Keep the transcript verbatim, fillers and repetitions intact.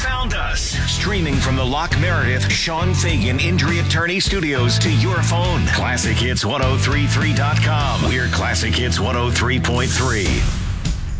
found us. Streaming from the Lock Meredith Sean Fagan Injury Attorney Studios to your phone. Classic Hits ten thirty-three dot com. We're Classic Hits one oh three point three.